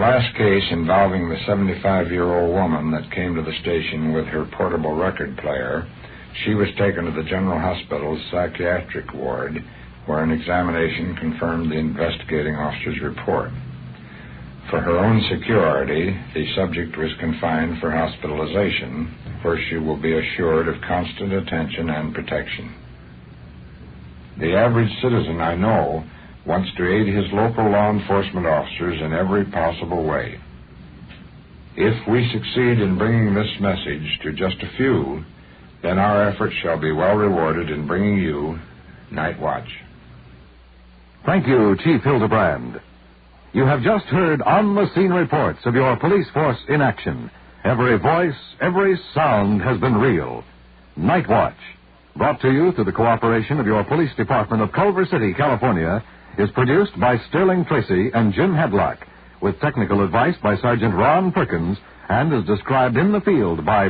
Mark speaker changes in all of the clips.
Speaker 1: Last case involving the 75-year-old woman that came to the station with her portable record player, she was taken to the General Hospital's psychiatric ward, where an examination confirmed the investigating officer's report. For her own security, the subject was confined for hospitalization, where she will be assured of constant attention and protection. The average citizen I know wants to aid his local law enforcement officers in every possible way. If we succeed in bringing this message to just a few, then our efforts shall be well rewarded in bringing you Night Watch.
Speaker 2: Thank you, Chief Hildebrand. You have just heard on-the-scene reports of your police force in action. Every voice, every sound has been real. Night Watch, brought to you through the cooperation of your police department of Culver City, California, is produced by Sterling Tracy and Jim Hedlock, with technical advice by Sergeant Ron Perkins, and is described in the field by...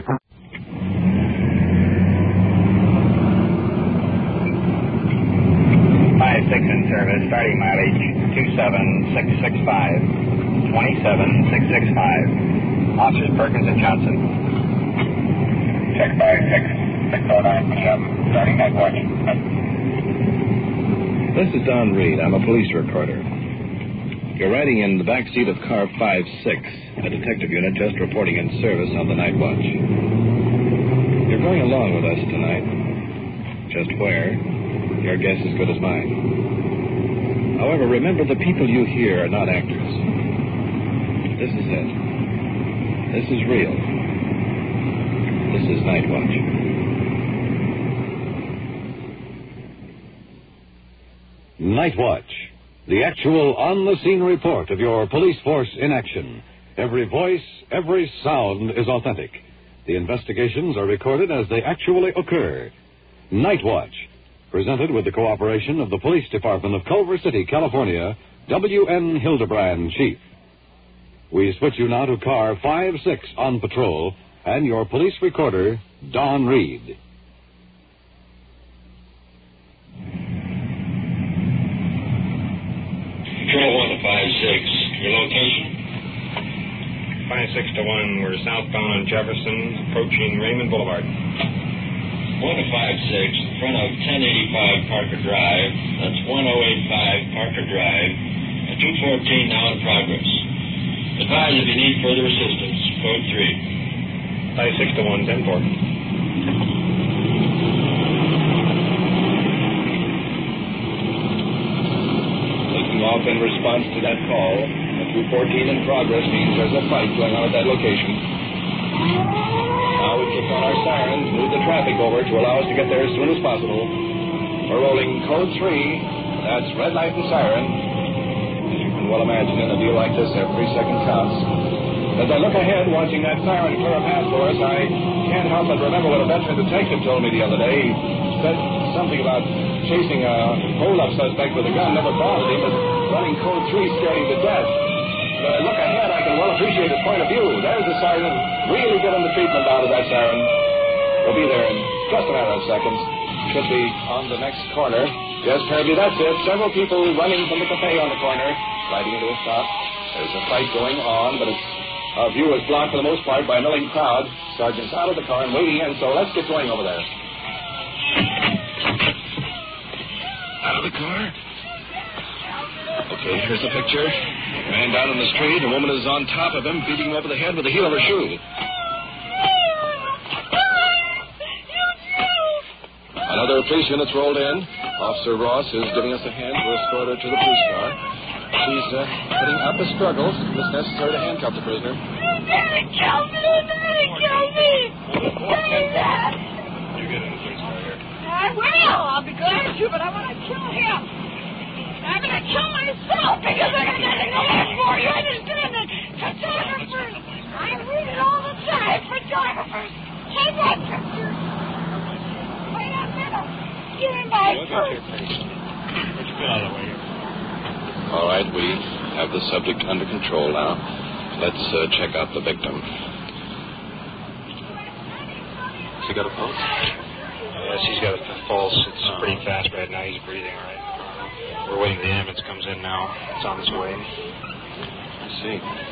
Speaker 3: 5-6 in service, starting mileage 27665, 27665. Officers Perkins and Johnson.
Speaker 4: Check 5-6, 609 PM, starting Night Watch.
Speaker 5: This is Don Reed. I'm a police reporter. You're riding in the back seat of car 5-6, a detective unit just reporting in service on the Night Watch. You're going along with us tonight. Just where? Your guess is good as mine. However, remember, the people you hear are not actors. This is it. This is real. This is Night Watch.
Speaker 2: Night Watch, the actual on-the-scene report of your police force in action. Every voice, every sound is authentic. The investigations are recorded as they actually occur. Night Watch, presented with the cooperation of the Police Department of Culver City, California, W.N. Hildebrand, Chief. We switch you now to car 5-6 on patrol and your police recorder, Don Reed.
Speaker 6: Control 1 to 5-6. Your location?
Speaker 3: 5-6 to 1. We're southbound on Jefferson, approaching Raymond Boulevard.
Speaker 6: 1 to 5-6, in front of 1085 Parker Drive. That's 1085 Parker Drive. At 214 now in progress. Advise if you need further assistance. Code 3.
Speaker 3: 5-6 to 1, 10-4.
Speaker 5: Taking off in response to that call. At 214 in progress means there's a fight going on at that location. Now we kick on our sirens, move the traffic over to allow us to get there as soon as possible. We're rolling code 3. That's red light and siren. As you can well imagine, in a deal like this, every second counts. As I look ahead, watching that siren clear a path for us, I can't help but remember what a veteran detective told me the other day. He said something about chasing a hold-up suspect with a gun never bothered him, but running code 3 scared him to death. But I look ahead, I can well appreciate his point of view. There's the siren. Really getting the treatment out of that siren. We'll be there in just a matter of seconds. Should be on the next corner. Yes, Kirby, that's it. Several people running from the cafe on the corner, riding into a stop. There's a fight going on, but our view is blocked for the most part by a milling crowd. Sergeant's out of the car and waiting in, so let's get going over there. Out of the car. Okay, here's the picture. Man down in the street, a woman is on top of him, beating him over the head with the heel of her shoe. Another police unit's rolled in. Officer Ross is giving us a hand to escort her to the police car. She's putting up a struggle. It's necessary to handcuff the prisoner.
Speaker 7: You're gonna kill me! Say that!
Speaker 3: You get in the police car here.
Speaker 7: I will! I'll be glad to, but I want to kill him. I'm going to kill myself because I got nothing to live for. You understand that? Photographers! I read it all the time. Photographers! Take that picture! Wait a minute! Give me my purse!
Speaker 3: Let's get out of the way here.
Speaker 5: All right, we have the subject under control now. Let's check out the victim. She got a pulse?
Speaker 3: Yeah, she's got a pulse. It's pretty fast right now. He's breathing all right. We're waiting. The ambulance comes in now. It's on its way.
Speaker 5: I see.